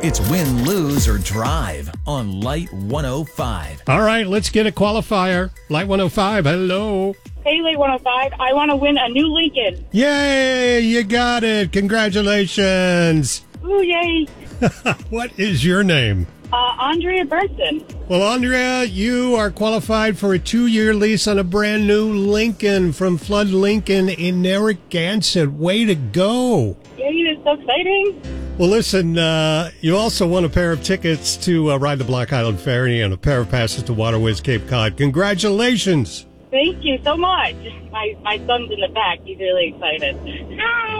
It's win, lose, or drive on Light 105. All right, let's get a qualifier. Light 105, hello. Hey, Light 105. I want to win a new Lincoln. Yay, you got it. Congratulations. Ooh, yay. What is your name? Andrea Berson. Well, Andrea, you are qualified for a 2-year lease on a brand new Lincoln from Flood Lincoln in Narragansett. Way to go. Yay, it's so exciting. Well, listen, you also won a pair of tickets to ride the Block Island Ferry and a pair of passes to Waterways Cape Cod. Congratulations. Thank you so much. My son's in the back. He's really excited.